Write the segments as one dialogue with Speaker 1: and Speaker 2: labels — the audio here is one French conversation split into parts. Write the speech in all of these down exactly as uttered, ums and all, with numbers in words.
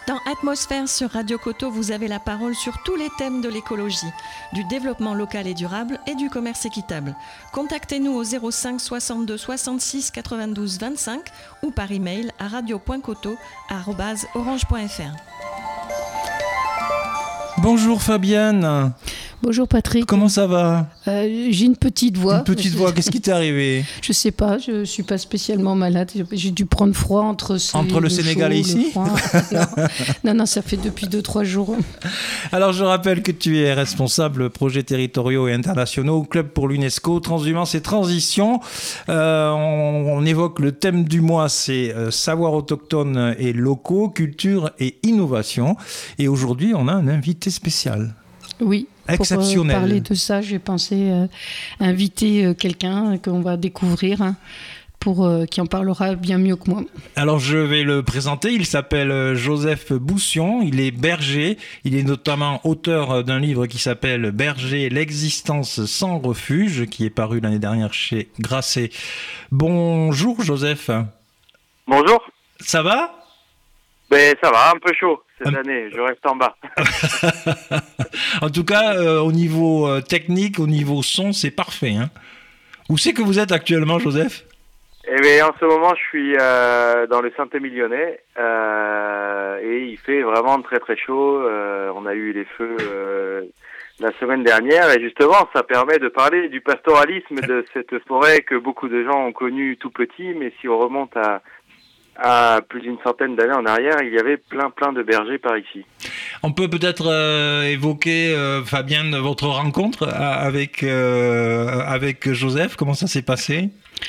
Speaker 1: Dans Atmosphère sur Radio Coteau, vous avez la parole sur tous les thèmes de l'écologie, du développement local et durable et du commerce équitable. Contactez-nous au zéro cinq soixante-deux soixante-six quatre-vingt-douze vingt-cinq ou par email à radio point coteau arobase orange point f r.
Speaker 2: Bonjour Fabienne.
Speaker 3: Bonjour Patrick.
Speaker 2: Comment ça va ?
Speaker 3: euh, J'ai une petite voix.
Speaker 2: Une petite voix, qu'est-ce qui t'est arrivé ?
Speaker 3: Je sais pas, je suis pas spécialement malade. J'ai dû prendre froid entre, ces,
Speaker 2: entre le,
Speaker 3: le
Speaker 2: Sénégal
Speaker 3: chaud,
Speaker 2: et ici.
Speaker 3: non. non, non, ça fait depuis deux trois jours.
Speaker 2: Alors je rappelle que tu es responsable projets territoriaux et internationaux au Club pour l'UNESCO, Transhumance et Transition. Euh, on, on évoque le thème du mois, c'est euh, savoir autochtone et locaux, culture et innovation. Et aujourd'hui, on a un invité spécial.
Speaker 3: Oui.
Speaker 2: Exceptionnel.
Speaker 3: Pour euh, parler de ça, j'ai pensé euh, inviter euh, quelqu'un qu'on va découvrir, hein, pour, euh, qui en parlera bien mieux que moi.
Speaker 2: Alors je vais le présenter, il s'appelle Joseph Boussion, il est berger, il est notamment auteur d'un livre qui s'appelle Berger, l'existence sans refuge, qui est paru l'année dernière chez Grasset. Bonjour Joseph.
Speaker 4: Bonjour.
Speaker 2: Ça va ?
Speaker 4: Ben ça va, un peu chaud cette
Speaker 2: um...
Speaker 4: année, je reste en bas.
Speaker 2: En tout cas, euh, au niveau euh, technique, au niveau son, c'est parfait. Hein. Où c'est que vous êtes actuellement, Joseph ?
Speaker 4: Eh bien, en ce moment, je suis euh, dans le Saint-Émilionnais euh, et il fait vraiment très très chaud. Euh, on a eu les feux euh, la semaine dernière et justement, ça permet de parler du pastoralisme de cette forêt que beaucoup de gens ont connue tout petit, mais si on remonte à à plus d'une centaine d'années en arrière, il y avait plein plein de bergers par ici.
Speaker 2: On peut peut-être euh, évoquer, euh, Fabienne, votre rencontre avec, euh, avec Joseph. Comment ça s'est passé ?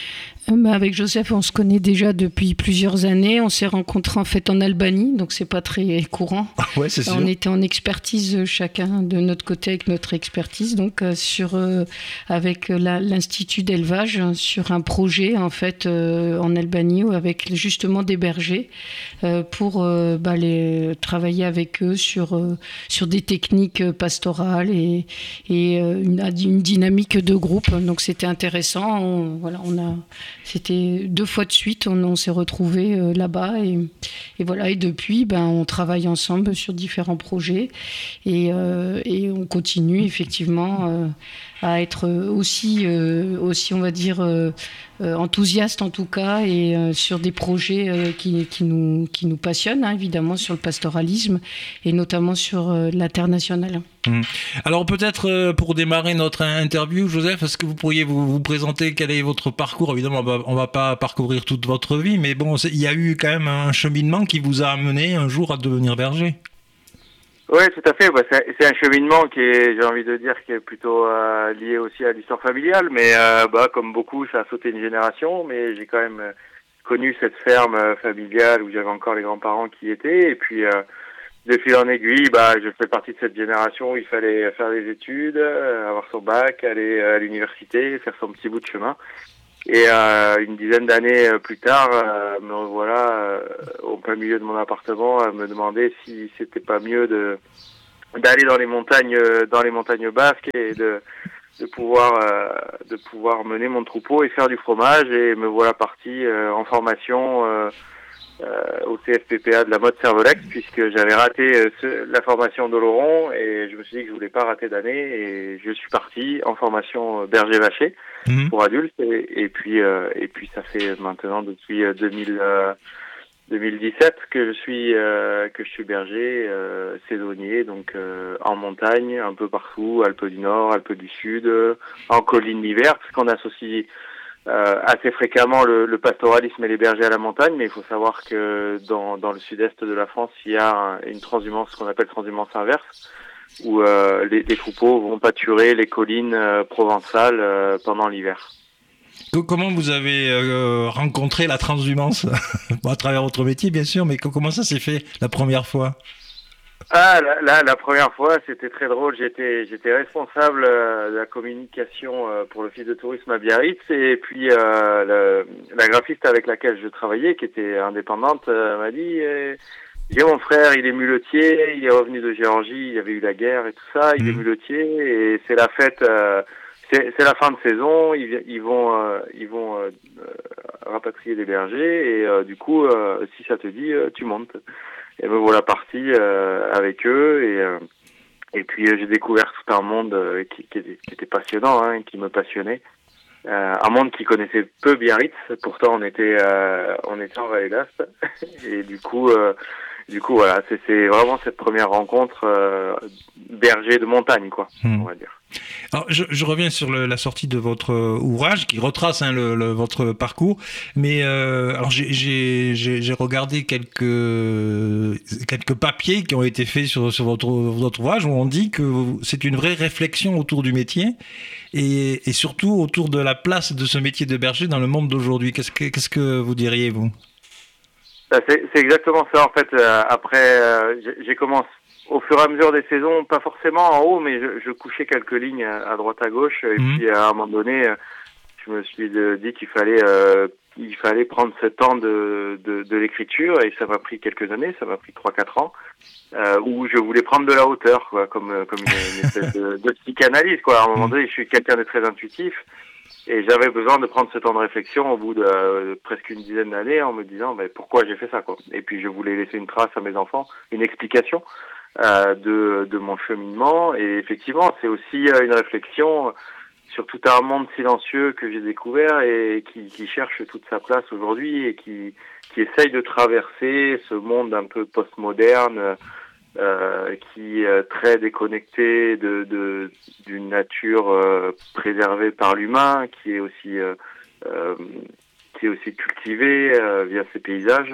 Speaker 3: Avec Joseph, on se connaît déjà depuis plusieurs années. On s'est rencontrés en fait en Albanie, donc c'est pas très courant.
Speaker 2: Ah ouais, c'est sûr.
Speaker 3: On était en expertise chacun de notre côté avec notre expertise, donc euh, sur euh, avec la, l'institut d'élevage sur un projet en fait euh, en Albanie avec justement des bergers euh, pour euh, bah, les, travailler avec eux sur euh, sur des techniques pastorales et et euh, une, une dynamique de groupe. Donc c'était intéressant. On, voilà, on a C'était deux fois de suite, on, on s'est retrouvés euh, là-bas et, et voilà. Et depuis, ben, on travaille ensemble sur différents projets et, euh, et on continue effectivement euh, à être aussi, euh, aussi, on va dire, euh, euh, enthousiaste en tout cas et euh, sur des projets euh, qui, qui, nous, qui nous passionnent, hein, évidemment, sur le pastoralisme et notamment sur euh, l'international.
Speaker 2: Mmh. Alors peut-être euh, pour démarrer notre interview, Joseph, est-ce que vous pourriez vous, vous présenter quel est votre parcours ? Évidemment, on ne va pas parcourir toute votre vie, mais bon, il y a eu quand même un cheminement qui vous a amené un jour à devenir berger.
Speaker 4: Oui, tout à fait. Bah, c'est, c'est un cheminement qui est, j'ai envie de dire, qui est plutôt euh, lié aussi à l'histoire familiale, mais euh, bah, comme beaucoup, ça a sauté une génération, mais j'ai quand même euh, connu cette ferme euh, familiale où j'avais encore les grands-parents qui y étaient, et puis euh, de fil en aiguille, bah, je fais partie de cette génération où il fallait faire des études, euh, avoir son bac, aller à l'université, faire son petit bout de chemin. Et euh, une dizaine d'années plus tard, euh, me revoilà euh, au plein milieu de mon appartement à me demander si c'était pas mieux de d'aller dans les montagnes, dans les montagnes basques et de de pouvoir euh, de pouvoir mener mon troupeau et faire du fromage. Et me voilà parti euh, en formation euh, euh, au C F P P A de la Motte Cervelex, puisque j'avais raté euh, ce, la formation d'Oloron et je me suis dit que je voulais pas rater d'année et je suis parti en formation euh, berger vacher mmh. pour adultes et, et puis euh, et puis ça fait maintenant depuis euh, deux mille, euh, deux mille dix-sept que je suis euh, que je suis berger euh, saisonnier, donc euh, en montagne un peu partout, Alpes du Nord, Alpes du Sud, euh, en colline l'hiver, parce qu'on associe Euh, assez fréquemment le, le pastoralisme et les bergers à la montagne, mais il faut savoir que dans, dans le sud-est de la France, il y a un, une transhumance, ce qu'on appelle transhumance inverse, où euh, les, les troupeaux vont pâturer les collines euh, provençales euh, pendant l'hiver.
Speaker 2: Comment vous avez euh, rencontré la transhumance bon, à travers votre métier, bien sûr, mais comment ça s'est fait la première fois ?
Speaker 4: Ah, là, là, la première fois, c'était très drôle. J'étais, j'étais responsable euh, de la communication euh, pour l'office de tourisme à Biarritz, et puis euh, le, la graphiste avec laquelle je travaillais, qui était indépendante, euh, m'a dit eh, j'ai mon frère, il est muletier, il est revenu de Géorgie, il y avait eu la guerre et tout ça, il mmh. est muletier, et c'est la fête, euh, c'est, c'est la fin de saison, ils, ils vont, euh, ils vont euh, rapatrier des bergers, et euh, du coup, euh, si ça te dit, euh, tu montes. et me voilà parti euh, avec eux et euh, et puis euh, j'ai découvert tout un monde euh, qui, qui, était, qui était passionnant, hein, qui me passionnait. Euh, un monde qui connaissait peu Biarritz, pourtant on était euh, on était en Vallée d'Ast et du coup euh, du coup voilà c'est, c'est vraiment cette première rencontre euh, berger de montagne quoi, hmm. on va dire.
Speaker 2: Alors, je, je reviens sur le, la sortie de votre ouvrage qui retrace hein, le, le, votre parcours, mais euh, alors j'ai, j'ai, j'ai, j'ai regardé quelques, quelques papiers qui ont été faits sur, sur votre, votre ouvrage où on dit que c'est une vraie réflexion autour du métier et, et surtout autour de la place de ce métier de berger dans le monde d'aujourd'hui. Qu'est-ce que, qu'est-ce que vous diriez, vous ?
Speaker 4: C'est, c'est exactement ça en fait. Euh, après, euh, j'ai, j'ai commencé au fur et à mesure des saisons, pas forcément en haut, mais je, je couchais quelques lignes à droite à gauche. Et mmh. puis à un moment donné, je me suis dit qu'il fallait, euh, il fallait prendre ce temps de, de, de l'écriture. Et ça m'a pris quelques années, ça m'a pris trois quatre ans, euh, où je voulais prendre de la hauteur, quoi, comme comme une, une espèce de, de psychanalyse, quoi. À un moment donné, je suis quelqu'un de très intuitif. Et j'avais besoin de prendre ce temps de réflexion au bout de euh, presque une dizaine d'années en me disant ben, pourquoi j'ai fait ça, quoi. Et puis je voulais laisser une trace à mes enfants, une explication euh, de, de mon cheminement. Et effectivement, c'est aussi euh, une réflexion sur tout un monde silencieux que j'ai découvert et qui, qui cherche toute sa place aujourd'hui et qui, qui essaye de traverser ce monde un peu postmoderne, Euh, qui est très déconnecté de, de d'une nature euh, préservée par l'humain, qui est aussi euh, euh, qui est aussi cultivée euh, via ses paysages.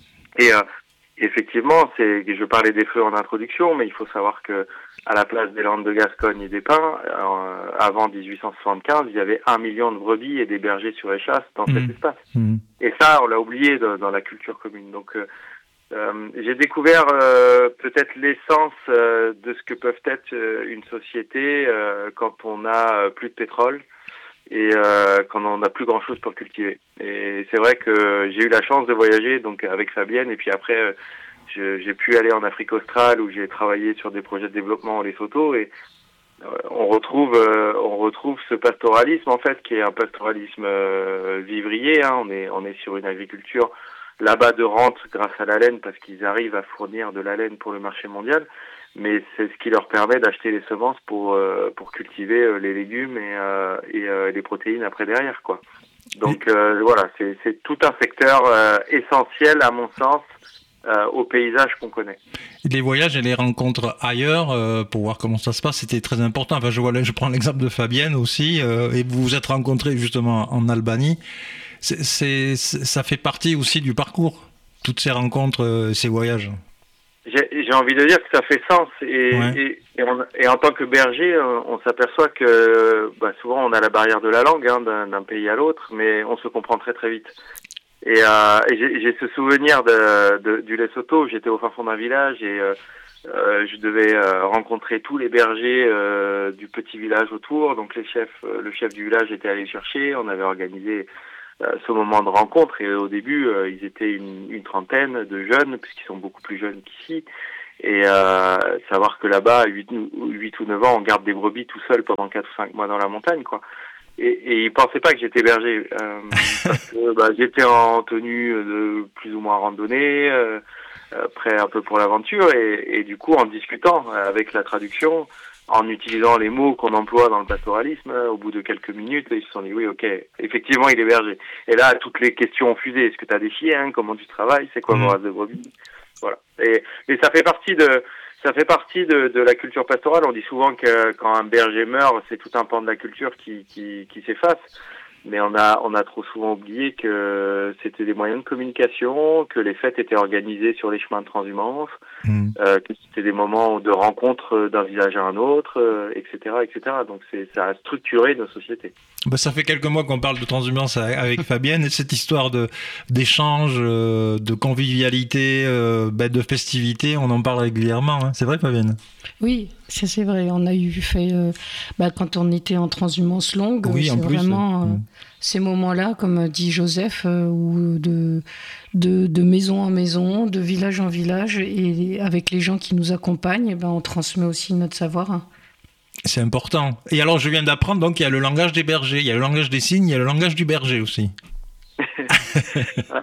Speaker 4: Et euh, effectivement, c'est je parlais des feux en introduction, mais il faut savoir que à la place des Landes de Gascogne et des Pins, euh, avant dix-huit cent soixante-quinze, il y avait un million de brebis et des bergers sur échasse dans mmh. cet espace. Mmh. Et ça, on l'a oublié dans, dans la culture commune. Donc euh, Euh, j'ai découvert euh, peut-être l'essence euh, de ce que peuvent être euh, une société euh, quand on a euh, plus de pétrole et euh, quand on n'a plus grand-chose pour cultiver. Et c'est vrai que j'ai eu la chance de voyager donc avec Fabienne et puis après euh, je, j'ai pu aller en Afrique australe où j'ai travaillé sur des projets de développement en Lesotho et euh, on retrouve euh, on retrouve ce pastoralisme en fait qui est un pastoralisme euh, vivrier. Hein. On est on est sur une agriculture là-bas de rente grâce à la laine parce qu'ils arrivent à fournir de la laine pour le marché mondial, mais c'est ce qui leur permet d'acheter les semences pour euh, pour cultiver euh, les légumes et euh, et euh, les protéines après derrière quoi. Donc euh, voilà, c'est c'est tout un secteur euh, essentiel à mon sens euh, au paysage qu'on connaît.
Speaker 2: Les voyages et les rencontres ailleurs euh, pour voir comment ça se passe, c'était très important. Enfin je vois là, je prends l'exemple de Fabienne aussi euh, et vous vous êtes rencontrés justement en Albanie. C'est, c'est, ça fait partie aussi du parcours, toutes ces rencontres, euh, ces voyages.
Speaker 4: J'ai, j'ai envie de dire que ça fait sens. Et, ouais. et, et, on, et en tant que berger, on, on s'aperçoit que bah, souvent on a la barrière de la langue hein, d'un, d'un pays à l'autre, mais on se comprend très très vite. Et, euh, et j'ai, j'ai ce souvenir de, de, du Lesotho. J'étais au fin fond d'un village et euh, euh, je devais euh, rencontrer tous les bergers euh, du petit village autour. Donc les chefs, le chef du village était allé chercher. On avait organisé ce moment de rencontre et au début euh, ils étaient une, une trentaine de jeunes puisqu'ils sont beaucoup plus jeunes qu'ici et euh, savoir que là-bas à huit ou neuf ans on garde des brebis tout seul pendant quatre ou cinq mois dans la montagne quoi et, et ils pensaient pas que j'étais berger euh, parce que bah, j'étais en tenue de plus ou moins randonnée euh, prêt un peu pour l'aventure et, et du coup en discutant avec la traduction en utilisant les mots qu'on emploie dans le pastoralisme, au bout de quelques minutes, ils se sont dit oui, ok, effectivement, il est berger. Et là, toutes les questions ont fusé. Est-ce que tu as des chiens? Comment tu travailles? C'est quoi mmh. vos races de brebis? Voilà. Et, et ça fait partie de, ça fait partie de, de la culture pastorale. On dit souvent que quand un berger meurt, c'est tout un pan de la culture qui, qui, qui s'efface. Mais on a, on a trop souvent oublié que c'était des moyens de communication, que les fêtes étaient organisées sur les chemins de transhumance, mmh. euh, que c'était des moments de rencontre d'un village à un autre, euh, et cetera, et cetera. Donc c'est, ça a structuré nos sociétés.
Speaker 2: Bah, ça fait quelques mois qu'on parle de transhumance avec Fabienne et cette histoire de, d'échange, euh, de convivialité, euh, bah, de festivité, on en parle régulièrement. Hein. C'est vrai, Fabienne?
Speaker 3: Oui, ça c'est vrai. On a eu fait, euh, bah, quand on était en transhumance longue, oui, c'est en plus, vraiment... Euh, mmh. Ces moments-là, comme dit Joseph, euh, où de, de, de maison en maison, de village en village, et avec les gens qui nous accompagnent, eh ben, on transmet aussi notre savoir.
Speaker 2: C'est important. Et alors, je viens d'apprendre, donc, il y a le langage des bergers, il y a le langage des signes, il y a le langage du berger aussi.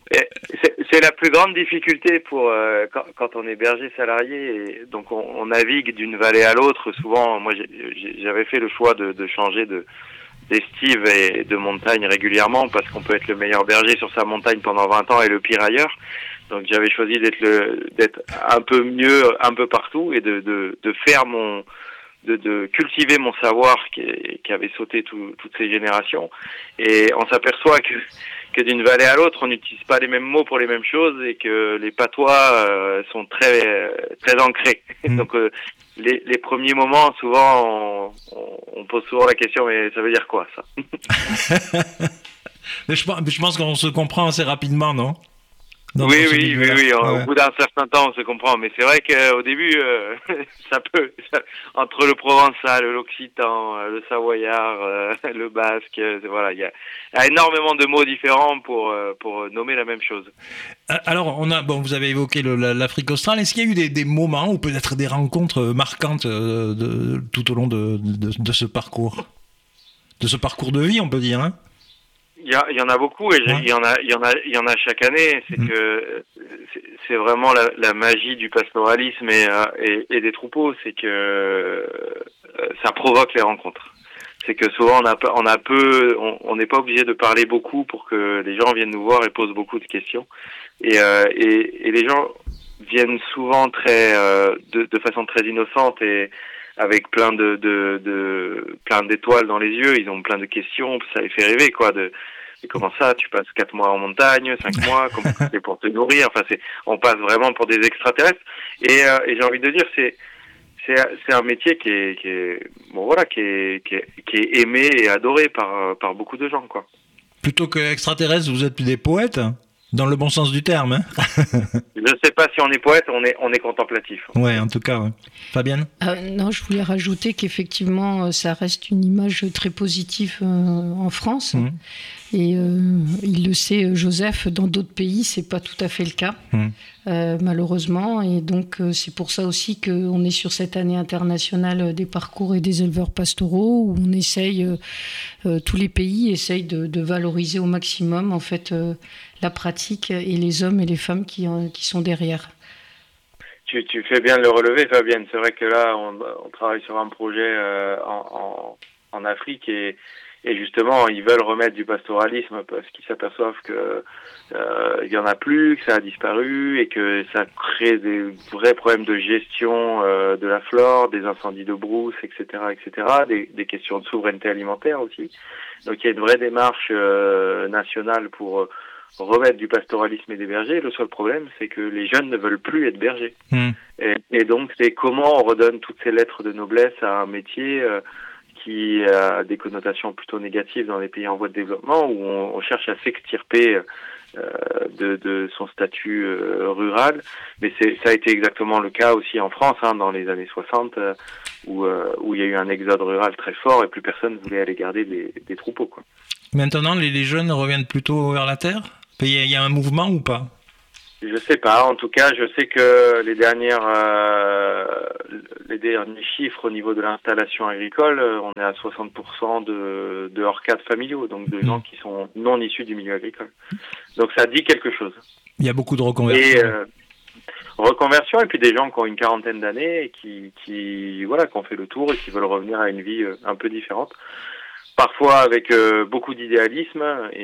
Speaker 4: C'est, c'est la plus grande difficulté pour euh, quand, quand on est berger salarié et donc on, on navigue d'une vallée à l'autre. Souvent, moi j'ai, j'avais fait le choix de, de changer de d'estive et de montagne régulièrement parce qu'on peut être le meilleur berger sur sa montagne pendant vingt ans et le pire ailleurs. Donc j'avais choisi d'être le d'être un peu mieux un peu partout et de de, de faire mon de, de cultiver mon savoir qui, qui avait sauté tout, toutes ces générations. Et on s'aperçoit que que d'une vallée à l'autre, on n'utilise pas les mêmes mots pour les mêmes choses et que les patois euh, sont très très ancrés. Mmh. Donc euh, les, les premiers moments, souvent, on, on pose souvent la question, mais ça veut dire quoi ça?
Speaker 2: Mais je, je pense qu'on se comprend assez rapidement, non?
Speaker 4: Oui, oui, oui, oui, ouais. Au bout d'un certain temps, on se comprend. Mais c'est vrai qu'au début, euh, ça peut, ça, entre le provençal, l'occitan, le savoyard, euh, le basque, euh, voilà, il y a, y a énormément de mots différents pour pour nommer la même chose.
Speaker 2: Alors, on a, bon, vous avez évoqué le, l'Afrique australe. Est-ce qu'il y a eu des, des moments ou peut-être des rencontres marquantes de, de, tout au long de, de, de ce parcours, de ce parcours de vie, on peut dire, hein?
Speaker 4: Il y, a, il y en a beaucoup et ouais. il y en a, il y en a, il y en a chaque année. C'est mmh. que c'est, c'est vraiment la, la magie du pastoralisme et, et, et des troupeaux, c'est que euh, ça provoque les rencontres. C'est que souvent on a, on a peu, on n'est pas obligé de parler beaucoup pour que les gens viennent nous voir et posent beaucoup de questions. Et, euh, et, et les gens viennent souvent très, euh, de, de façon très innocente et avec plein de, de, de, plein d'étoiles dans les yeux. Ils ont plein de questions. Ça les fait rêver, quoi. De, de comment ça, tu passes quatre mois en montagne, cinq mois, comment tu fais pour te nourrir? Enfin, c'est, on passe vraiment pour des extraterrestres. Et, euh, et j'ai envie de dire, c'est, c'est, c'est un métier qui est, qui est, bon voilà, qui est, qui est, qui est aimé et adoré par, par beaucoup de gens, quoi.
Speaker 2: Plutôt que extraterrestres, vous êtes des poètes? Dans le bon sens du terme, hein.
Speaker 4: Je ne sais pas si on est poète, on est, on est contemplatif.
Speaker 2: Ouais, en tout cas, ouais. Fabienne?
Speaker 3: euh, Non, je voulais rajouter qu'effectivement, ça reste une image très positive euh, en France. Mmh. Et euh, il le sait, Joseph, dans d'autres pays, c'est pas tout à fait le cas, mmh. euh, malheureusement. Et donc, euh, c'est pour ça aussi qu'on est sur cette année internationale des parcours et des éleveurs pastoraux, où on essaye, euh, euh, tous les pays essayent de, de valoriser au maximum, en fait, euh, la pratique et les hommes et les femmes qui, qui sont derrière.
Speaker 4: Tu, tu fais bien de le relever, Fabienne. C'est vrai que là, on, on travaille sur un projet euh, en, en, en Afrique et, et justement, ils veulent remettre du pastoralisme parce qu'ils s'aperçoivent que euh, il y en a plus, que ça a disparu et que ça crée des vrais problèmes de gestion euh, de la flore, des incendies de brousse, et cetera, et cetera, des, des questions de souveraineté alimentaire aussi. Donc, il y a une vraie démarche euh, nationale pour remettre du pastoralisme et des bergers. Le seul problème, c'est que les jeunes ne veulent plus être bergers. Mmh. Et, et donc, c'est comment on redonne toutes ces lettres de noblesse à un métier euh, qui a des connotations plutôt négatives dans les pays en voie de développement, où on, on cherche à s'extirper euh, de, de son statut euh, rural. Mais c'est, ça a été exactement le cas aussi en France, hein, dans les années soixante, euh, où, euh, où il y a eu un exode rural très fort et plus personne ne voulait aller garder des, des troupeaux, quoi.
Speaker 2: Maintenant, les, les jeunes reviennent plutôt vers la terre? Il y, a, il y a un mouvement ou pas?
Speaker 4: Je sais pas. En tout cas, je sais que les dernières, euh, les derniers chiffres au niveau de l'installation agricole, on est à soixante pour cent de, de hors cadres familiaux, donc de mmh. gens qui sont non issus du milieu agricole. Donc ça dit quelque chose.
Speaker 2: Il y a beaucoup de reconversion.
Speaker 4: Et, euh, reconversion et puis des gens qui ont une quarantaine d'années et qui, qui, voilà, qui ont fait le tour et qui veulent revenir à une vie un peu différente. Parfois avec euh, beaucoup d'idéalisme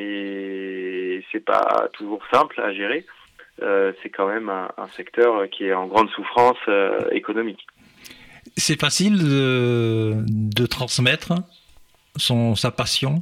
Speaker 4: et c'est pas toujours simple à gérer. Euh, c'est quand même un, un secteur qui est en grande souffrance euh, économique.
Speaker 2: C'est facile de, de transmettre son, sa passion?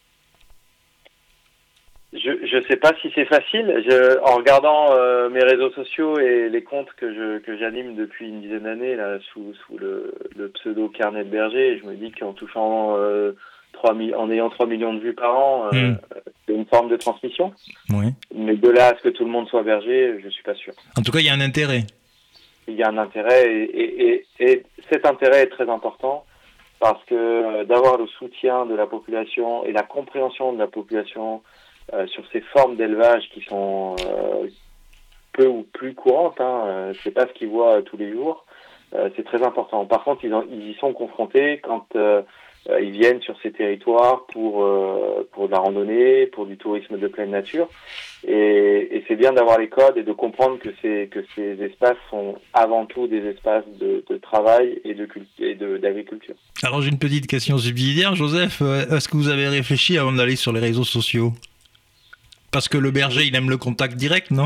Speaker 4: Je ne sais pas si c'est facile. Je, en regardant euh, mes réseaux sociaux et les comptes que je que j'anime depuis une dizaine d'années là, sous, sous le, le pseudo Carnet de Berger, je me dis qu'en touchant... Euh, trois en ayant trois millions de vues par an, euh, mmh. c'est une forme de transmission. Oui. Mais de là à ce que tout le monde soit berger, je suis pas sûr.
Speaker 2: En tout cas, il y a un intérêt.
Speaker 4: Il y a un intérêt et, et, et, et cet intérêt est très important parce que euh, d'avoir le soutien de la population et la compréhension de la population euh, sur ces formes d'élevage qui sont euh, peu ou plus courantes, hein, euh, c'est pas ce qu'ils voient euh, tous les jours, euh, c'est très important. Par contre, ils, en, ils y sont confrontés quand euh, euh, ils viennent sur ces territoires pour euh, pour de la randonnée, pour du tourisme de pleine nature. Et, et c'est bien d'avoir les codes et de comprendre que ces que ces espaces sont avant tout des espaces de, de travail et de et de d'agriculture.
Speaker 2: Alors j'ai une petite question subsidiaire, Joseph. Est-ce que vous avez réfléchi avant d'aller sur les réseaux sociaux ? Parce que le berger, il aime le contact direct, non ?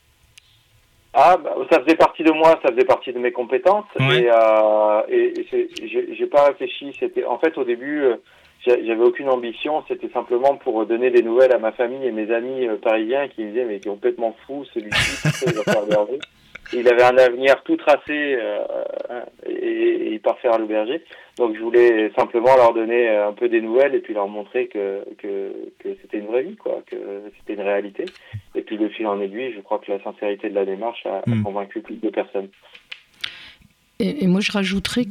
Speaker 4: Ah, bah, ça faisait partie de moi, ça faisait partie de mes compétences. Ouais. Et, euh, et, et c'est, j'ai, j'ai pas réfléchi. C'était, en fait, au début, euh, j'avais aucune ambition. C'était simplement pour donner des nouvelles à ma famille et mes amis euh, parisiens qui me disaient mais il est complètement fou celui-ci, il va faire le berger. Il avait un avenir tout tracé euh, et, et il part faire le berger. Donc je voulais simplement leur donner un peu des nouvelles et puis leur montrer que que, que c'était une vraie vie, quoi, que c'était une réalité. Et puis de fil en aiguille, je crois que la sincérité de la démarche a, mmh. a convaincu plus de personnes.
Speaker 3: Et, et moi je rajouterais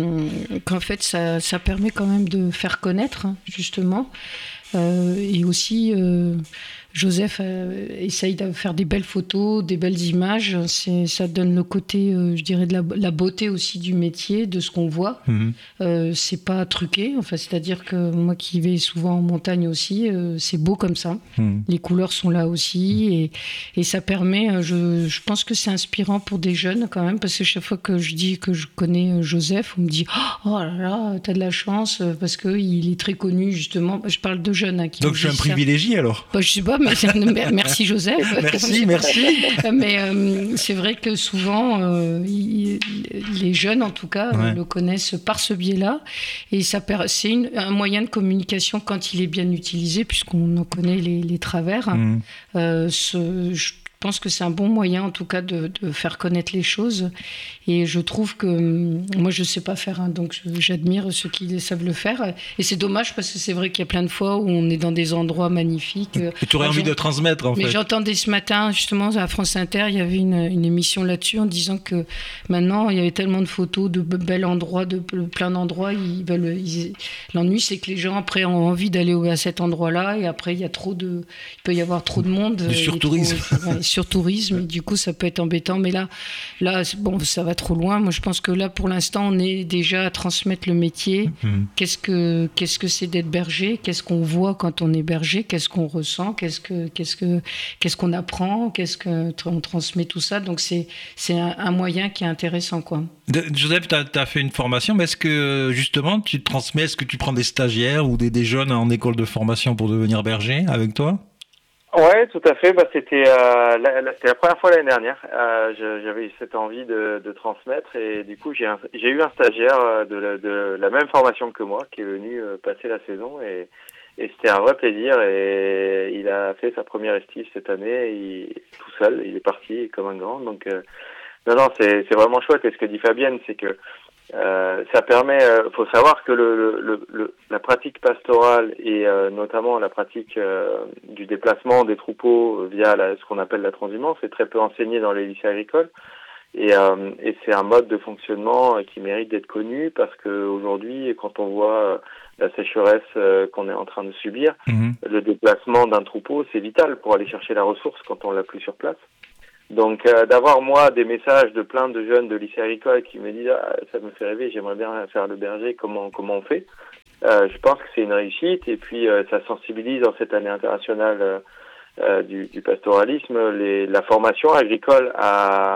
Speaker 3: que qu'en fait ça ça permet quand même de faire connaître justement euh, et aussi euh, Joseph euh, essaye de faire des belles photos, des belles images. C'est, ça donne le côté, euh, je dirais, de la, la beauté aussi du métier, de ce qu'on voit. Mmh. Euh, c'est pas truqué. Enfin, c'est-à-dire que moi qui vais souvent en montagne aussi, euh, c'est beau comme ça. Mmh. Les couleurs sont là aussi. Et, et ça permet, je, je pense que c'est inspirant pour des jeunes quand même, parce que chaque fois que je dis que je connais Joseph, on me dit « Oh là là, t'as de la chance », parce qu'il est très connu, justement. Je parle de jeunes. Hein, qui
Speaker 2: Donc je suis un privilégié alors
Speaker 3: bah, Je sais pas, mais merci Joseph.
Speaker 2: Merci, merci.
Speaker 3: Mais euh, c'est vrai que souvent, euh, il, les jeunes en tout cas ouais. le connaissent par ce biais-là. Et ça, c'est une, un moyen de communication quand il est bien utilisé, puisqu'on en connaît les, les travers. Mmh. Euh, ce, je pense que c'est un bon moyen en tout cas de, de faire connaître les choses. Et je trouve que moi je sais pas faire, hein, donc j'admire ceux qui savent le faire. Et c'est dommage parce que c'est vrai qu'il y a plein de fois où on est dans des endroits magnifiques.
Speaker 2: Et tu aurais envie de transmettre en
Speaker 3: mais
Speaker 2: fait.
Speaker 3: Mais j'entendais ce matin justement à France Inter, il y avait une, une émission là-dessus en disant que maintenant il y avait tellement de photos de bels endroits, de plein d'endroits. Ils veulent, ils, l'ennui c'est que les gens après ont envie d'aller à cet endroit-là et après il y a trop de, il peut y avoir trop de monde.
Speaker 2: Du surtourisme.
Speaker 3: Surtourisme, et du coup ça peut être embêtant, mais là, là bon, ça va trop loin. Moi je pense que là pour l'instant on est déjà à transmettre le métier. Mmh. Qu'est-ce que, qu'est-ce que c'est d'être berger, qu'est-ce qu'on voit quand on est berger, qu'est-ce qu'on ressent, qu'est-ce, que, qu'est-ce, que, qu'est-ce qu'on apprend, qu'est-ce qu'on transmet, tout ça. Donc c'est, c'est un, un moyen qui est intéressant, quoi.
Speaker 2: De, Joseph, tu as fait une formation, mais est-ce que justement tu transmets, est-ce que tu prends des stagiaires ou des, des jeunes en école de formation pour devenir berger avec toi ?
Speaker 4: Ouais, tout à fait. Bah, c'était, euh, la, la, c'était la première fois l'année dernière. Euh, je, j'avais eu cette envie de, de transmettre et du coup j'ai, un, j'ai eu un stagiaire de la, de la même formation que moi qui est venu passer la saison et, et c'était un vrai plaisir. Et il a fait sa première estive cette année, il, tout seul. Il est parti comme un grand. Donc euh, non, non, c'est, c'est vraiment chouette. Et ce que dit Fabienne, c'est que Euh, ça permet, euh, faut savoir que le, le, le, la pratique pastorale et euh, notamment la pratique euh, du déplacement des troupeaux via la, ce qu'on appelle la transhumance est très peu enseignée dans les lycées agricoles et, euh, et c'est un mode de fonctionnement qui mérite d'être connu parce que aujourd'hui, quand on voit la sécheresse euh, qu'on est en train de subir, mmh. le déplacement d'un troupeau c'est vital pour aller chercher la ressource quand on l'a plus sur place. Donc euh, d'avoir moi des messages de plein de jeunes de lycée agricole qui me disent ah, ça me fait rêver, j'aimerais bien faire le berger, comment comment on fait, euh, je pense que c'est une réussite et puis euh, ça sensibilise en cette année internationale euh, euh, du, du pastoralisme les, la formation agricole à,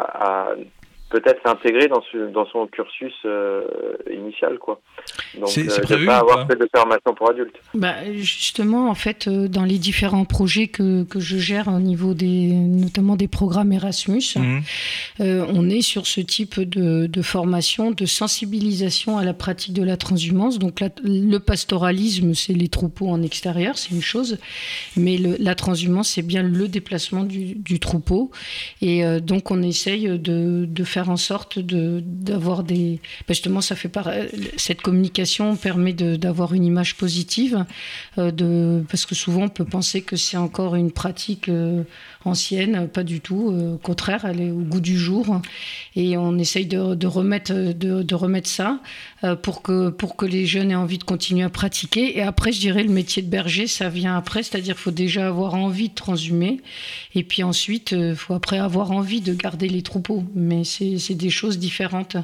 Speaker 4: à peut-être l'intégrer dans, ce, dans son cursus euh, initial, quoi. Donc,
Speaker 2: c'est, c'est
Speaker 4: euh,
Speaker 2: prévu,
Speaker 4: de pas avoir fait de formation pour adultes.
Speaker 3: Bah, justement, en fait, euh, dans les différents projets que, que je gère au niveau des, notamment des programmes Erasmus, mmh. euh, on est sur ce type de, de formation, de sensibilisation à la pratique de la transhumance. Donc, la, le pastoralisme, c'est les troupeaux en extérieur, c'est une chose, mais le, la transhumance, c'est bien le déplacement du, du troupeau. Et euh, donc, on essaye de, de faire en sorte de, d'avoir des... Ben justement, ça fait par... cette communication permet de, d'avoir une image positive, euh, de... parce que souvent on peut penser que c'est encore une pratique euh, ancienne, pas du tout, euh, au contraire, elle est au goût du jour, et on essaye de, de, remettre, de, de remettre ça euh, pour, que, pour que les jeunes aient envie de continuer à pratiquer. Et après, je dirais, le métier de berger, ça vient après, c'est-à-dire qu'il faut déjà avoir envie de transhumer, et puis ensuite, il euh, faut après avoir envie de garder les troupeaux, mais c'est, c'est des choses différentes.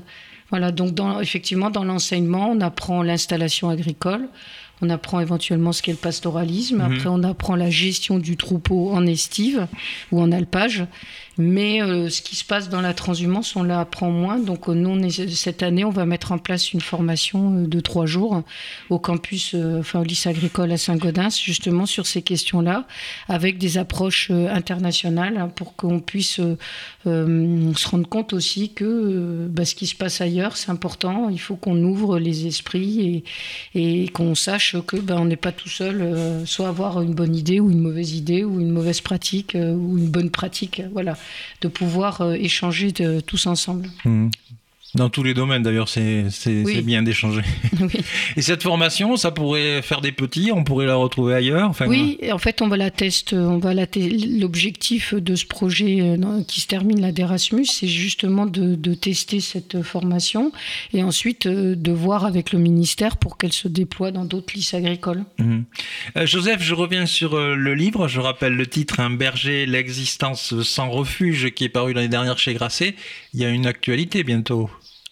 Speaker 3: Voilà, donc dans, effectivement, dans l'enseignement, on apprend l'installation agricole, on apprend éventuellement ce qu'est le pastoralisme, mmh. après on apprend la gestion du troupeau en estive ou en alpage, mais euh, ce qui se passe dans la transhumance, on l'apprend moins. Donc euh, nous, on est, cette année, on va mettre en place une formation euh, de trois jours au campus, euh, enfin au lycée agricole à Saint-Gaudens, justement sur ces questions-là, avec des approches euh, internationales, hein, pour qu'on puisse euh, euh, se rendre compte aussi que euh, bah, ce qui se passe ailleurs, c'est important. Il faut qu'on ouvre les esprits et, et qu'on sache que bah, on n'est pas tout seul, euh, soit avoir une bonne idée ou une mauvaise idée ou une mauvaise pratique euh, ou une bonne pratique, voilà. De pouvoir euh, échanger de, tous ensemble.
Speaker 2: Mmh. Dans tous les domaines, d'ailleurs, c'est, c'est, oui. c'est bien d'échanger. Oui. Et cette formation, ça pourrait faire des petits, on pourrait la retrouver ailleurs enfin,
Speaker 3: Oui, en fait, on va la tester. On va la te- L'objectif de ce projet euh, qui se termine là d'Erasmus, c'est justement de, de tester cette formation et ensuite euh, de voir avec le ministère pour qu'elle se déploie dans d'autres lycées agricoles.
Speaker 2: Mmh. Euh, Joseph, je reviens sur euh, le livre. Je rappelle le titre, Un berger, l'existence sans refuge, qui est paru l'année dernière chez Grasset. Il y a une actualité bientôt.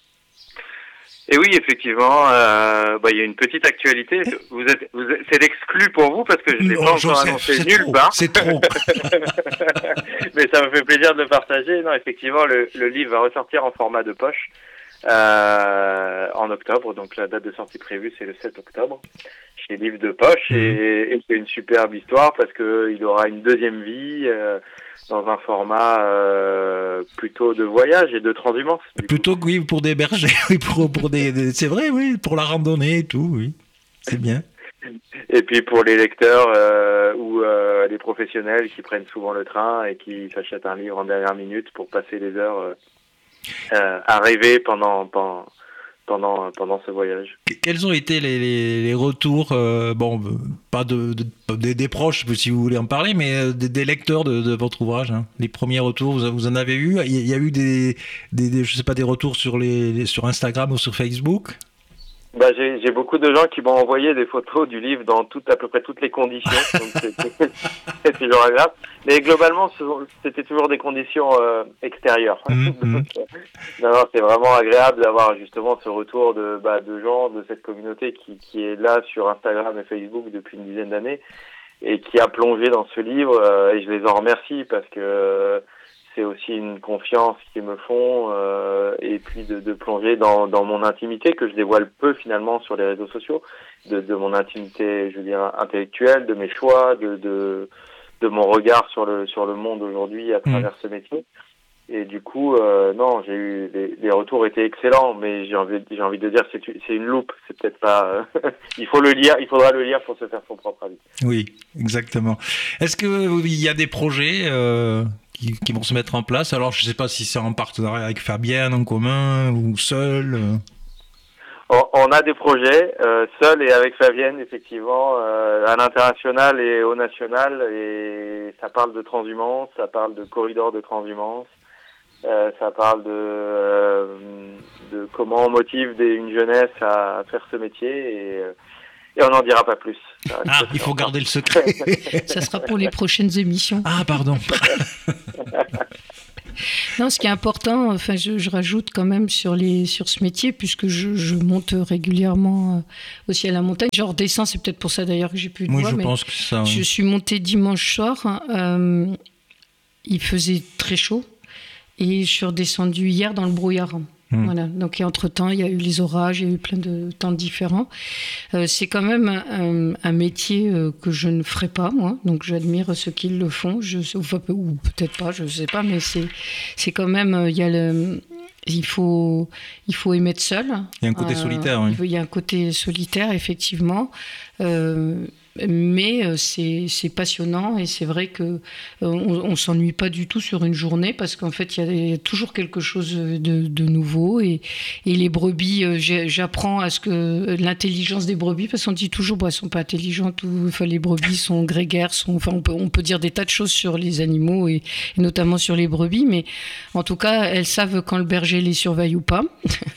Speaker 4: Et oui, effectivement, euh, bah, il y a une petite actualité. Vous êtes, vous êtes, c'est l'exclu pour vous parce que je ne l'ai pas encore annoncé nulle part.
Speaker 2: C'est trop.
Speaker 4: Mais ça me fait plaisir de le partager. Non, effectivement, le, le livre va ressortir en format de poche euh, en octobre. Donc la date de sortie prévue, c'est le sept octobre. Chez Livre de Poche. Mmh. Et, et c'est une superbe histoire parce que il aura une deuxième vie. Euh, dans un format euh, plutôt de voyage et de transhumance.
Speaker 2: Plutôt que oui, pour des bergers, oui, pour, pour des, des, c'est vrai, oui, pour la randonnée et tout, oui, c'est bien.
Speaker 4: Et puis pour les lecteurs euh, ou euh, les professionnels qui prennent souvent le train et qui s'achètent un livre en dernière minute pour passer des heures euh, euh, à rêver pendant... pendant Pendant, pendant ce voyage.
Speaker 2: Quels ont été les, les, les retours, euh, bon, pas de, de, de, des proches, si vous voulez en parler, mais des, des lecteurs de, de votre ouvrage, hein. Les premiers retours, vous, vous en avez eu? Il y a eu des, des, des, je sais pas, des retours sur, les, les, sur Instagram ou sur Facebook?
Speaker 4: Bah, j'ai, j'ai beaucoup de gens qui m'ont envoyé des photos du livre dans tout, à peu près toutes les conditions, donc c'est, c'est toujours agréable. Mais globalement, c'était toujours des conditions euh, extérieures. Mm-hmm. Donc, euh, non, non, c'est vraiment agréable d'avoir justement ce retour de, bah, de gens de cette communauté qui, qui est là sur Instagram et Facebook depuis une dizaine d'années et qui a plongé dans ce livre. Euh, et je les en remercie parce que euh, c'est aussi une confiance qu'ils me font euh, et puis de, de plonger dans, dans mon intimité que je dévoile peu finalement sur les réseaux sociaux, de, de mon intimité, je veux dire, intellectuelle, de mes choix, de, de, de mon regard sur le, sur le monde aujourd'hui à travers mmh. ce métier. Et du coup, euh, non, j'ai eu les, les retours étaient excellents, mais j'ai envie, j'ai envie de dire c'est, c'est une loupe, c'est peut-être pas. Euh, il faut le lire, il faudra le lire pour se faire son propre avis.
Speaker 2: Oui, exactement. Est-ce que il y a des projets euh, qui, qui vont se mettre en place? Alors, je ne sais pas si c'est en partenariat avec Fabienne en commun ou seul. Euh...
Speaker 4: On, on a des projets euh, seuls et avec Fabienne, effectivement, euh, à l'international et au national, et ça parle de transhumance, ça parle de corridors de transhumance. Euh, ça parle de, euh, de comment on motive des, une jeunesse à faire ce métier et, et on n'en dira pas plus.
Speaker 2: Ah, il faut garder le secret.
Speaker 3: Ça sera pour les prochaines émissions.
Speaker 2: Ah, pardon.
Speaker 3: Non, ce qui est important, enfin, je, je rajoute quand même sur, les, sur ce métier, puisque je, je monte régulièrement aussi à la montagne. Je redescends, c'est peut-être pour ça d'ailleurs que j'ai plus de
Speaker 2: oui,
Speaker 3: voix.
Speaker 2: Je
Speaker 3: mais
Speaker 2: pense que c'est ça. Oui.
Speaker 3: Je suis montée dimanche soir. Euh, il faisait très chaud. Et je suis redescendue hier dans le brouillard. Mmh. Voilà. Donc, entre-temps, il y a eu les orages, il y a eu plein de temps différents. Euh, c'est quand même un, un métier euh, que je ne ferai pas, moi. Donc, j'admire ceux qui le font. Je, ou, ou peut-être pas, je ne sais pas. Mais c'est, c'est quand même... Euh, il y a le... Il faut, il faut aimer être seul.
Speaker 2: Il y a un côté euh, solitaire, oui.
Speaker 3: Il y a un côté solitaire, effectivement. Euh, mais c'est, c'est passionnant et c'est vrai qu'on ne s'ennuie pas du tout sur une journée parce qu'en fait, il y a toujours quelque chose de, de nouveau. Et, et les brebis, j'apprends à ce que l'intelligence des brebis, parce qu'on dit toujours qu'elles bah, ne sont pas intelligentes, ou enfin, les brebis sont grégaires, sont, enfin, on, peut, on peut dire des tas de choses sur les animaux et, et notamment sur les brebis, mais en tout cas, elles savent quand le berger les surveille ou pas.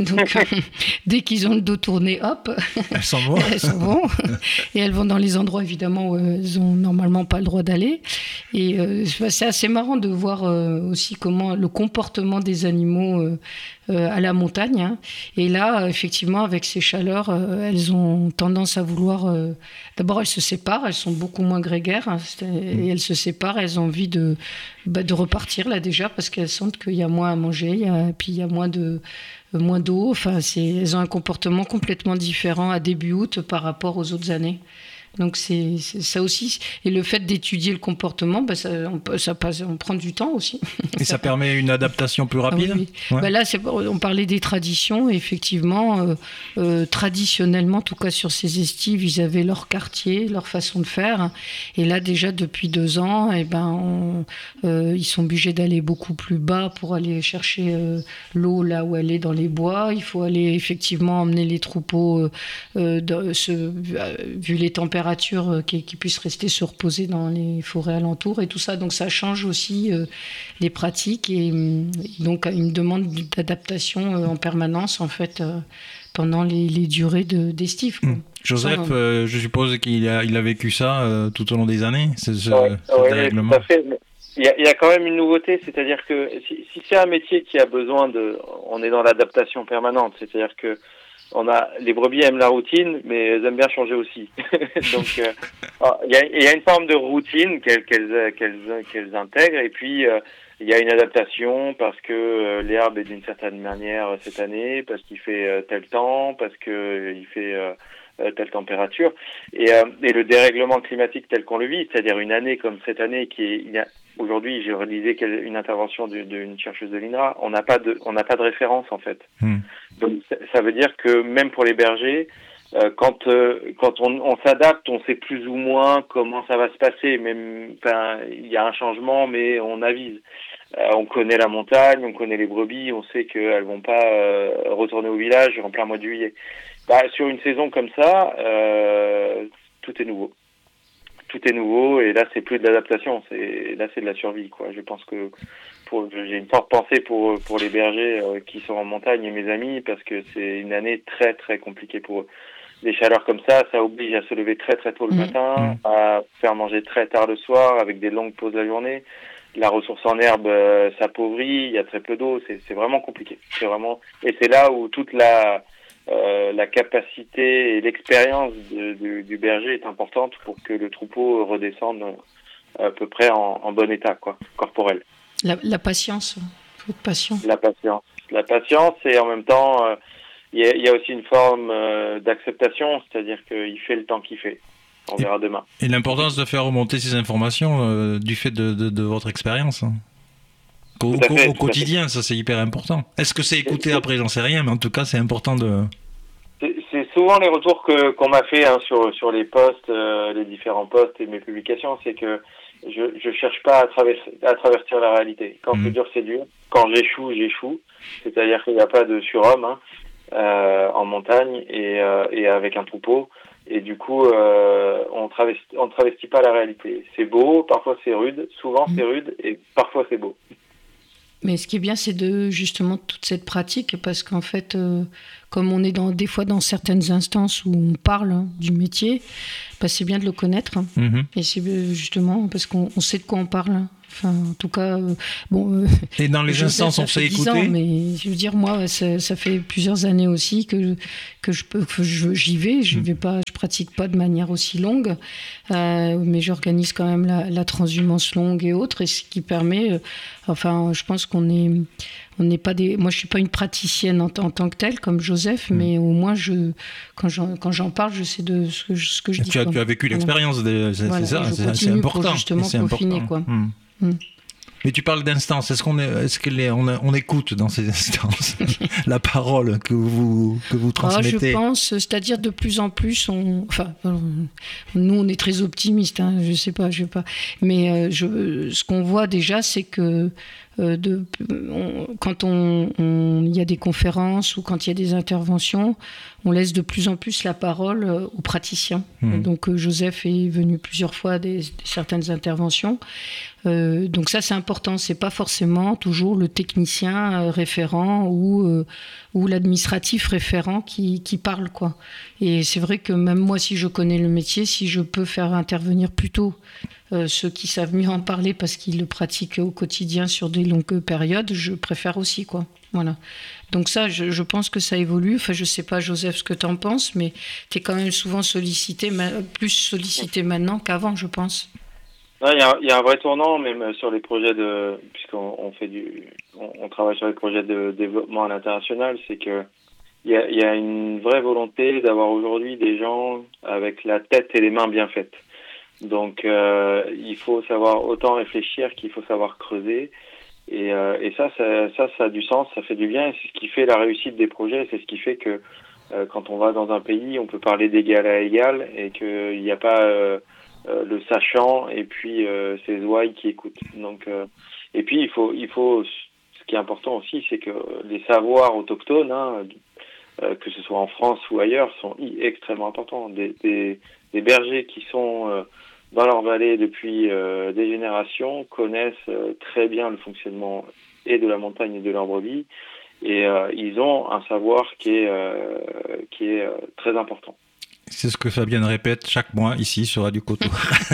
Speaker 3: Donc, dès qu'ils ont le dos tourné, hop,
Speaker 2: elles s'en vont.
Speaker 3: elles s'en vont. Et elles vont dans les endroits, évidemment, où elles n'ont normalement pas le droit d'aller. Et euh, c'est assez marrant de voir euh, aussi comment le comportement des animaux euh, euh, à la montagne. Hein. Et là, effectivement, avec ces chaleurs, euh, elles ont tendance à vouloir... Euh, d'abord, elles se séparent, elles sont beaucoup moins grégaires. Hein, et elles se séparent, elles ont envie de, bah, de repartir, là, déjà, parce qu'elles sentent qu'il y a moins à manger, il y a, puis il y a moins de... moins d'eau, enfin, c'est, elles ont un comportement complètement différent à début août par rapport aux autres années. Donc c'est, c'est ça aussi. Et le fait d'étudier le comportement, bah ça, on, ça passe, on prend du temps aussi.
Speaker 2: Et ça permet une adaptation plus rapide.
Speaker 3: Ah oui, oui. Ouais. Bah là, c'est, on parlait des traditions. Et effectivement, euh, euh, traditionnellement, en tout cas sur ces estives, ils avaient leur quartier, leur façon de faire. Et là, déjà depuis deux ans, et ben, on, euh, ils sont obligés d'aller beaucoup plus bas pour aller chercher euh, l'eau là où elle est dans les bois. Il faut aller effectivement emmener les troupeaux, euh, de, ce, euh, vu les températures, qui, qui puissent rester se reposer dans les forêts alentours et tout ça. Donc ça change aussi euh, les pratiques et, et donc une demande d'adaptation euh, en permanence en fait euh, pendant les, les durées de, d'estive. Quoi.
Speaker 2: Mmh. Joseph, ça, euh, je suppose qu'il a, il a vécu ça euh, tout au long des années, ce, ce,
Speaker 4: ouais,
Speaker 2: ce
Speaker 4: ouais,
Speaker 2: dérèglement.
Speaker 4: Tout à fait. Il y, a, il y a quand même une nouveauté, c'est-à-dire que si, si c'est un métier qui a besoin de... On est dans l'adaptation permanente, c'est-à-dire que on a, les brebis aiment la routine, mais elles aiment bien changer aussi. Donc, euh, il y, a, il y a une forme de routine qu'elles, qu'elles, qu'elles, qu'elles intègrent, et puis euh, il y a une adaptation parce que euh, l'herbe est d'une certaine manière cette année, parce qu'il fait euh, tel temps, parce que euh, il fait euh, euh, telle température, et, euh, et le dérèglement climatique tel qu'on le vit, c'est-à-dire une année comme cette année qui est il y a, aujourd'hui, j'ai réalisé une intervention d'une chercheuse de l'I N R A. On n'a pas de, on n'a pas de référence en fait. Mmh. Donc ça veut dire que même pour les bergers, euh, quand euh, quand on, on s'adapte, on sait plus ou moins comment ça va se passer. Même, enfin, il y a un changement, mais on avise. Euh, on connaît la montagne, on connaît les brebis, on sait qu'elles vont pas euh, retourner au village en plein mois de juillet. Bah, sur une saison comme ça, euh, tout est nouveau. Tout est nouveau et là c'est plus de l'adaptation, c'est là c'est de la survie quoi. Je pense que pour, j'ai une forte pensée pour pour les bergers euh, qui sont en montagne et mes amis parce que c'est une année très très compliquée pour eux. Des chaleurs comme ça, ça oblige à se lever très très tôt le mmh. matin, à faire manger très tard le soir avec des longues pauses la journée. La ressource en herbe euh, s'appauvrit, il y a très peu d'eau, c'est c'est vraiment compliqué. C'est vraiment et c'est là où toute la Euh, la capacité et l'expérience de, de, du berger est importante pour que le troupeau redescende à peu près en, en bon état, quoi, corporel.
Speaker 3: La, la patience, faut être patient.
Speaker 4: La patience, la patience et en même temps, il euh, y, y a aussi une forme euh, d'acceptation, c'est-à-dire qu'il fait le temps qu'il fait. On verra demain.
Speaker 2: Et l'importance de faire remonter ces informations euh, du fait de, de, de votre expérience. Hein. Au, fait, au quotidien, ça c'est hyper important. Est-ce que c'est écouté c'est, après, j'en sais rien, mais en tout cas c'est important de...
Speaker 4: C'est, c'est souvent les retours que, qu'on m'a fait hein, sur, sur les posts, euh, les différents posts et mes publications, c'est que je je cherche pas à, traverser, à traverser la réalité. Quand mmh. c'est dur, c'est dur. Quand j'échoue, j'échoue. C'est-à-dire qu'il n'y a pas de surhomme hein, euh, en montagne et, euh, et avec un troupeau. Et du coup, euh, on travestit, on travestit pas la réalité. C'est beau, parfois c'est rude, souvent mmh. c'est rude et parfois c'est beau.
Speaker 3: Mais ce qui est bien, c'est de justement toute cette pratique, parce qu'en fait, euh, comme on est dans, des fois dans certaines instances où on parle hein, du métier, bah, c'est bien de le connaître. Hein. Mm-hmm. Et c'est justement parce qu'on on sait de quoi on parle. Enfin, en tout cas, euh, bon. Euh,
Speaker 2: Et dans les instances, on sait écouter.
Speaker 3: Ans, mais je veux dire, moi, ça, ça fait plusieurs années aussi que que je peux, que je, j'y vais. Je vais pas, je pratique pas de manière aussi longue, euh, mais j'organise quand même la, la transhumance longue et autres, et ce qui permet. Euh, enfin, je pense qu'on est, on n'est pas des. Moi, je suis pas une praticienne en, en tant que telle comme Joseph, mmh. mais au moins, je, quand j'en, quand j'en parle, je sais de ce que je, ce que je dis.
Speaker 2: Tu as, tu as vécu l'expérience,
Speaker 3: voilà.
Speaker 2: de, c'est,
Speaker 3: voilà,
Speaker 2: c'est ça, c'est, c'est important.
Speaker 3: Pour justement
Speaker 2: c'est
Speaker 3: peaufiner,
Speaker 2: important.
Speaker 3: quoi.
Speaker 2: Mmh. Mmh. Mais tu parles d'instances. Est-ce qu'on est, est-ce qu'on est, on, on écoute dans ces instances la parole que vous que vous transmettez?
Speaker 3: Ah, je pense, c'est-à-dire de plus en plus, on, enfin, nous on est très optimistes. Hein, je sais pas, je sais pas. Mais euh, je, ce qu'on voit déjà, c'est que euh, de, on, quand on, on, il y a des conférences ou quand il y a des interventions, on laisse de plus en plus la parole euh, aux praticiens. Mmh. Donc euh, Joseph est venu plusieurs fois à des, des, certaines interventions. Euh, donc ça c'est important, c'est pas forcément toujours le technicien euh, référent ou, euh, ou l'administratif référent qui, qui parle, quoi. Et c'est vrai que même moi, si je connais le métier, si je peux faire intervenir plutôt euh, ceux qui savent mieux en parler parce qu'ils le pratiquent au quotidien sur des longues périodes, je préfère aussi, quoi. Voilà. Donc ça, je, je pense que ça évolue. Enfin, je sais pas, Joseph, ce que tu en penses, mais tu es quand même souvent sollicité, plus sollicité maintenant qu'avant, je pense.
Speaker 4: Il y, a, y a un vrai tournant, même sur les projets de, puisqu'on on fait du, on, on travaille sur les projets de développement à l'international, c'est que il y a, y a une vraie volonté d'avoir aujourd'hui des gens avec la tête et les mains bien faites. Donc, euh, il faut savoir autant réfléchir qu'il faut savoir creuser. Et, euh, et ça, ça, ça, ça a du sens, ça fait du bien. Et c'est ce qui fait la réussite des projets. C'est ce qui fait que euh, quand on va dans un pays, on peut parler d'égal à égal et qu'il n'y a pas euh, Euh, le sachant et puis euh, ses ouailles qui écoutent. Donc, euh, et puis il faut, il faut, ce qui est important aussi, c'est que les savoirs autochtones, hein, euh, que ce soit en France ou ailleurs, sont extrêmement importants. Des, des, des bergers qui sont euh, dans leur vallée depuis euh, des générations connaissent euh, très bien le fonctionnement et de la montagne et de leur brebis, et euh, ils ont un savoir qui est, euh, qui est euh, très important.
Speaker 2: C'est ce que Fabienne répète chaque mois ici sur Radio Coteau.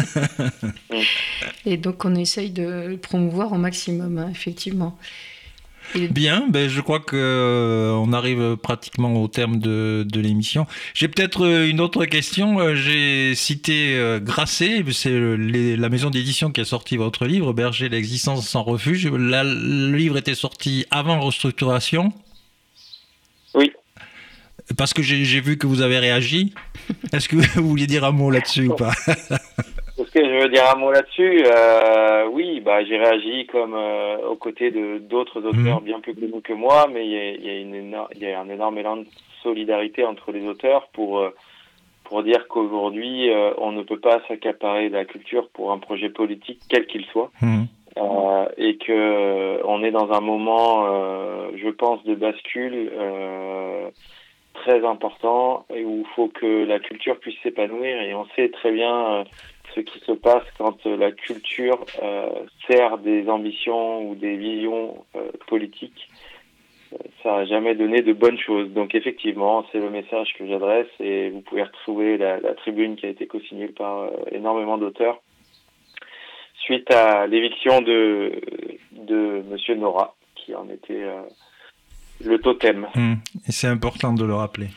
Speaker 3: Et donc on essaye de le promouvoir au maximum, hein, effectivement. Et...
Speaker 2: Bien, ben je crois qu'on euh, arrive pratiquement au terme de, de l'émission. J'ai peut-être une autre question. J'ai cité euh, Grasset, c'est le, les, la maison d'édition qui a sorti votre livre, Berger, l'existence sans refuge. La, le livre était sorti avant restructuration.
Speaker 4: Oui.
Speaker 2: Parce que j'ai, j'ai vu que vous avez réagi. Est-ce que vous vouliez dire un mot là-dessus ou pas?
Speaker 4: Est-ce que je veux dire un mot là-dessus? euh, Oui, bah, j'ai réagi comme euh, aux côtés de d'autres auteurs mmh. bien plus connus que moi, mais il y a, y, a une éno- y a un énorme élan de solidarité entre les auteurs pour, euh, pour dire qu'aujourd'hui, euh, on ne peut pas s'accaparer de la culture pour un projet politique, quel qu'il soit. Mmh. Euh, et que euh, on est dans un moment, euh, je pense, de bascule euh, très important et où il faut que la culture puisse s'épanouir, et on sait très bien euh, ce qui se passe quand euh, la culture euh, sert des ambitions ou des visions euh, politiques. Euh, ça n'a jamais donné de bonnes choses. Donc effectivement, c'est le message que j'adresse, et vous pouvez retrouver la, la tribune qui a été co-signée par euh, énormément d'auteurs suite à l'éviction de, de Monsieur Nora, qui en était... Euh, le totem.
Speaker 2: Mmh. Et c'est important de le rappeler.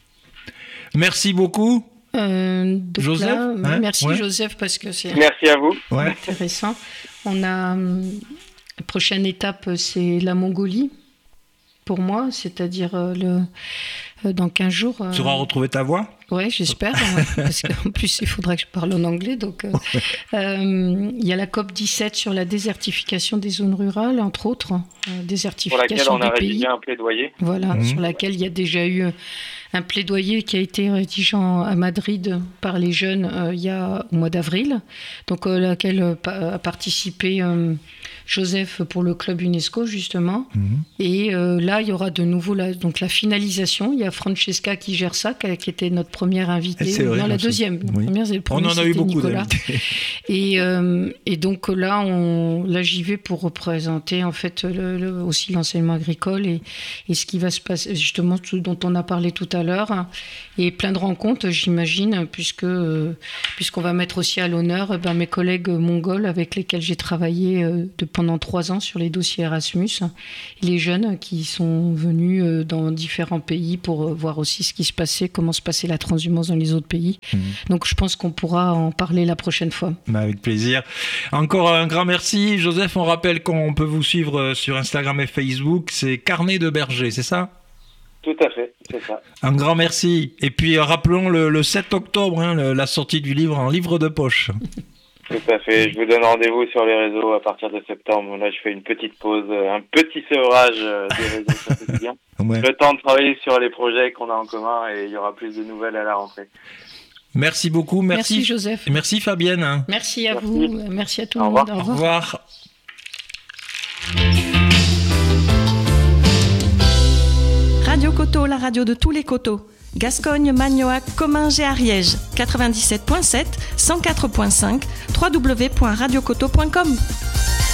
Speaker 2: Merci beaucoup.
Speaker 3: Euh,
Speaker 2: Joseph
Speaker 3: là,
Speaker 2: hein
Speaker 3: merci
Speaker 2: ouais.
Speaker 3: Joseph, parce que c'est
Speaker 4: merci à vous.
Speaker 2: Ouais.
Speaker 3: Intéressant. On a la prochaine étape, c'est la Mongolie pour moi, c'est-à-dire euh, le euh, dans quinze jours. Euh...
Speaker 2: Tu auras retrouvé ta voix?
Speaker 3: Oui, j'espère, ouais, parce qu'en plus il faudra que je parle en anglais. Donc, euh, ouais. euh, il y a la C O P dix-sept sur la désertification des zones rurales, entre autres, euh, désertification
Speaker 4: pour laquelle on a
Speaker 3: des
Speaker 4: rédigé
Speaker 3: pays.
Speaker 4: un plaidoyer.
Speaker 3: Voilà,
Speaker 2: mmh.
Speaker 3: sur laquelle il y a déjà eu un plaidoyer qui a été rédigé à Madrid par les jeunes euh, il y a au mois d'avril, donc euh, laquelle euh, a participé euh, Joseph pour le club UNESCO justement. Mmh. Et euh, là, il y aura de nouveau la, donc la finalisation. Il y a Francesca qui gère ça, qui, qui était notre première invitée.
Speaker 2: C'est vrai,
Speaker 3: non, la deuxième. La
Speaker 2: oui.
Speaker 3: première, c'est le premier,
Speaker 2: on en a eu beaucoup
Speaker 3: Nicolas. Et, euh, et donc là, on, là, j'y vais pour représenter en fait le, le, aussi l'enseignement agricole et, et ce qui va se passer, justement, tout dont on a parlé tout à l'heure, et plein de rencontres, j'imagine, puisque euh, puisqu'on va mettre aussi à l'honneur eh ben, mes collègues mongols avec lesquels j'ai travaillé euh, de, pendant trois ans sur les dossiers Erasmus, et les jeunes qui sont venus euh, dans différents pays pour euh, voir aussi ce qui se passait, comment se passait la transhumance dans les autres pays. Mmh. Donc je pense qu'on pourra en parler la prochaine fois.
Speaker 2: Bah, avec plaisir. Encore un grand merci. Joseph, on rappelle qu'on peut vous suivre sur Instagram et Facebook, c'est Carnet de Berger, c'est ça?
Speaker 4: Tout à fait, c'est ça.
Speaker 2: Un grand merci. Et puis rappelons le, le sept octobre, hein, le, la sortie du livre en livre de poche.
Speaker 4: Tout à fait. Je vous donne rendez-vous sur les réseaux à partir de septembre. Là, je fais une petite pause, un petit sevrage des réseaux sur quotidien. Ouais. Le temps de travailler sur les projets qu'on a en commun, et il y aura plus de nouvelles à la rentrée.
Speaker 2: Merci beaucoup. Merci,
Speaker 3: merci Joseph.
Speaker 2: Merci Fabienne.
Speaker 3: Merci à
Speaker 4: merci.
Speaker 3: vous. Merci à tout
Speaker 4: Au
Speaker 3: le monde.
Speaker 4: revoir.
Speaker 3: Au revoir.
Speaker 2: Au revoir.
Speaker 1: la radio de tous les coteaux. Gascogne, Magnoac, Comminges et Ariège. quatre-vingt-dix-sept virgule sept, cent quatre virgule cinq, w w w point radio coteau point com.